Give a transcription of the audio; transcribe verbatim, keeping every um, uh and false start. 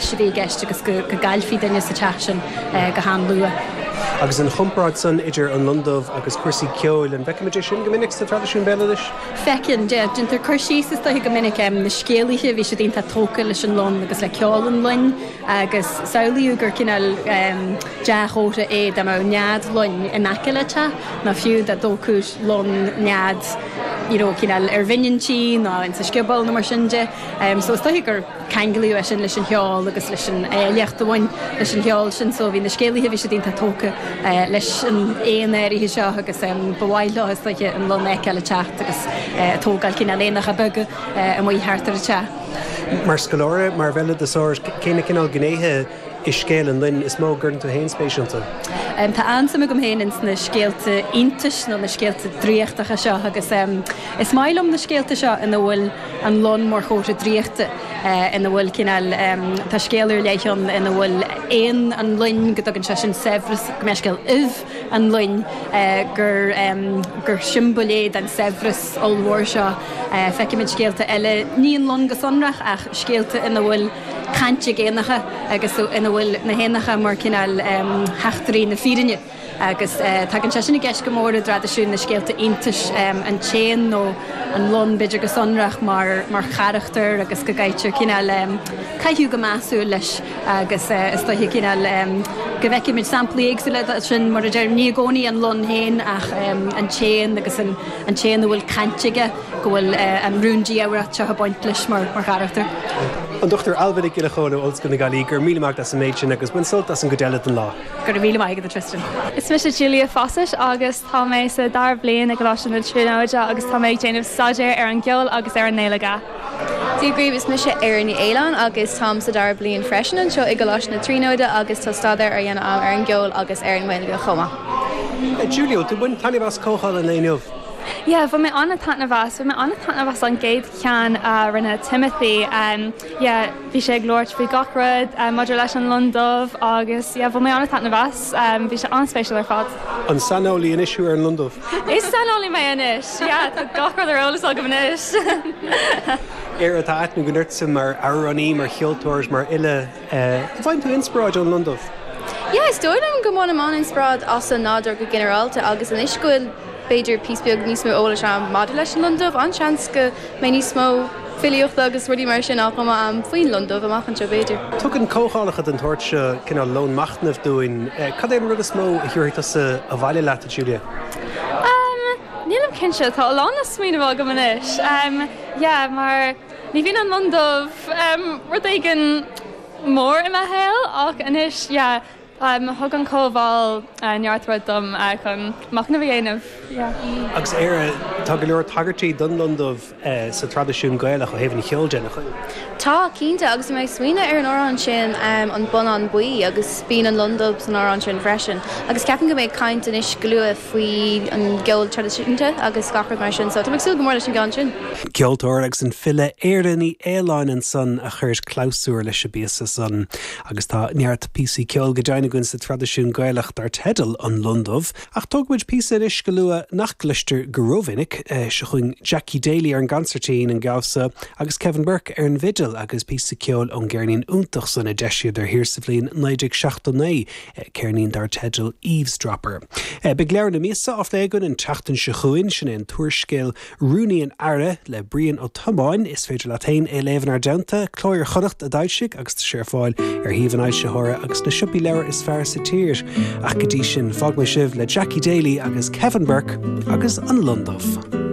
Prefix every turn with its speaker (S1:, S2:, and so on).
S1: leis a bhí gceist agus go gailfí daine sa teach sin go háan lua.
S2: Agus an chumráid san idir an London agus cuasaí ceoil an bheicimiidir sin go minic sa tradiisiún béileis?
S1: Fecin, de, dintar chuirsí is tá go minic um, na scéalaithe bhí sé dínta tóca leis an lon agus le ceáil an lin agus saolaíú gur cinál um, deachóta é am nead lin in aciilete na fiú a dócúis lon nead you know, cinál ar bhaineantí ná in sa scibal na mar sinide. Um, so is tá gur cangalú a sin leis an cheáil agus leis an éilecht bhain leis an cheáil sin, so bhí na scéalaithe bhí sé dínta tóca Uh, leis an éon éirithe seo agus um, bhhaile is leiche an lon eiceile teach agus uh, tógáil cinna léanaach a buga uh, a mí háartar a te.
S2: Mar scoláire mar bheile de sóir céine cinál gnéithe is scéal an linn is mó gurn tú héin spéisialta.
S1: Um, tá ansam go héanaan na scéalta intais nó na scéalta dríochtacha seo agus um, is mailm na scéalta seo ina bhfuil an lon mar chóta dríochta uh, ina bhfuil cinál um, tá scéalúir leitheann ina bhfuil éon an linn go dogann se sin sefras go meisceil uh an linn uh, gur um, gur siimboléad an sefras olmhór seo uh, feicimiid scéalta eile ní an lon go sonrach ach scéalta ina bhfuil cante géanacha agus ina bhfuil na héanacha mar cinál um, heachtarí na fírinne agus uh, tagann se sinna gceist go mór a tradiisiún na scéalta intais um, an chéan nó an lon beidir go sonrach mar, mar charachtar agus go gaiitear cinál um, caiithú go measú leis agus uh, is doithe cinál um, go bhheicimiid samplaí éagsúile sin mar a deir ní gcónaí an lon héin ach um, an chéan agus an, an chéan bhfuil canteige go bhfuil uh, an rúndí áhrat se baint leis mar, mar charachtar.
S2: An Doctor Alvin gile chola ols go na galí gur míleach as an méid sin agus buin solt as an godeile an lá.
S1: Gur míle maigad a Tristan.
S3: Is mis Julia Fawcett agus tá méid sa dar blion ag lásin na tríóide agus tá méid déanamh staidéir ar an geol agus ar an néilega.
S4: Dúgríomh is mis ar ní éileán agus tám sa dar blion freisin an seo ag lásin na tríóide agus tá staidéir ar dhéana ar an geol agus ar an méilega chuma.
S2: Julio, tú buin tanna bhas cóáil an léineh?
S3: Yeah, bfu mé anna tanna bhas, bfu mé anna tanna bhas an géad cean uh, rinne Timothy. Um, yeah, bhí sé glóirt bhí gachrad, um, maidir leis an London agus yeah, bfu mé anna tanna bhas, um, bhí sé anspéisial ar fad.
S2: An sanolí in isisiú ar an London?
S3: Is sanolí mé inis, yeah, tá gachrad ar olalas agam inis.
S2: Éar atá etna go nirtsa mar araní mar cheoltóirs mar ile, bhain tú inspráid an London?
S4: Yeah, is dóidem go mána mána inspráid as an nádar go generalta agus an iscuil beidir písbeag níos mó óla sem mad leis an London an seans go mé níos mó filiocht agus ruí mar sin ácha am faoin London amach an seo beidir.
S2: Tugann cóálacha an tuairt se cinál lón machnamh dúin. Cad é rud is mó a thuirtas a bhaile leat Julia?
S3: Um, Nílam cinse tá lána smína bhil go manis. Um, yeah, mar ní bhíon an London um, rud éigen mór i héil ach inis, yeah, Um, thug an cóbháil uh, neartráid dom uh, chun macna bhí aanamh. Yeah.
S2: Agus éire tá go leor tagartí don London uh, sa tradiisiún gailech a héhann cheoldénach.
S4: Tá cínta agus mé swinoine ar an árán sin um, an bun an buí agus bíon an London san árán sin freisin. Agus ceapan go méid caint inis glua faoi an geol tradiisiúnta agus gachrad mar sin, so tá meagsú go mór leis an gan sin.
S2: Ceoltóir agus an fille éire ní éileáin an san a chuir cláusúir leis a bíasa san agus tá neart písaí ceol go deine gunn sa tradiisiún gailech dar tedal an London ach tugmuid písa is go lua nach glister goróvinnic eh, se chuin Jackie Daly ar an gancertín an gausa agus Kevin Burke ar an vidal agus písa ceol an geirnín úntach san a deisiad ar hir sa bhlín neidig seachtané eh, ceirnín dar tedal eavesdropper. Eh, Begléir na mísa af éigun an teachtan se chuin sin an tuairscéil Rúnaí an Ara le Brian ó Tomáin is féidir latéin é léhan ar deanta chlóir chonacht a daisiig agus sé fáil ar híomhan áil se thora agus na siúpi leir is fear sa tír ach go dtí sin fág mé sibh le Jackie Daly agus Kevin Burke agus an London.